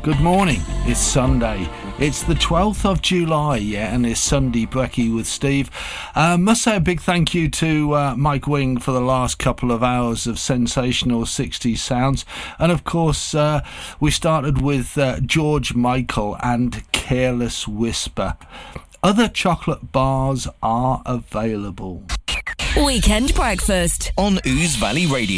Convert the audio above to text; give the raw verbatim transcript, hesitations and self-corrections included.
Good morning. It's Sunday. It's the twelfth of July, yeah, and it's Sunday Brekkie with Steve. Uh, must say a big thank you to uh, Mike Wing for the last couple of hours of sensational sixties sounds. And of course, uh, we started with uh, George Michael and Careless Whisper. Other chocolate bars are available. Weekend Breakfast on Ouse Valley Radio.